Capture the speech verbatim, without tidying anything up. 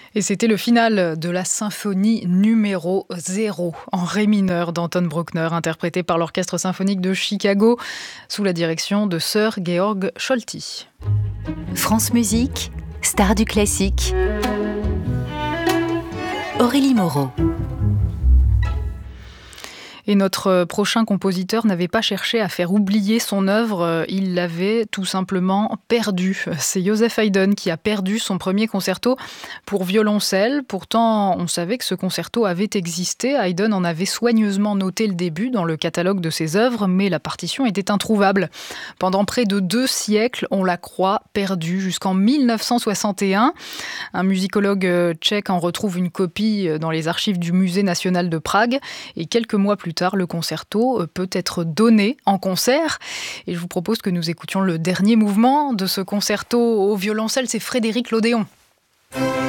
Et c'était le final de la symphonie numéro zéro en ré mineur d'Anton Bruckner, interprété par l'Orchestre symphonique de Chicago sous la direction de Sir Georg Scholti. France Musique, star du classique. Aurélie Moreau. Et notre prochain compositeur n'avait pas cherché à faire oublier son œuvre, il l'avait tout simplement perdu. C'est Joseph Haydn qui a perdu son premier concerto pour violoncelle. Pourtant, on savait que ce concerto avait existé. Haydn en avait soigneusement noté le début dans le catalogue de ses œuvres, mais la partition était introuvable. Pendant près de deux siècles, on la croit perdue, jusqu'en mille neuf cent soixante et un. Un musicologue tchèque en retrouve une copie dans les archives du Musée national de Prague. Et quelques mois plus tard, le concerto peut être donné en concert. Et je vous propose que nous écoutions le dernier mouvement de ce concerto au violoncelle, c'est Frédéric Lodéon.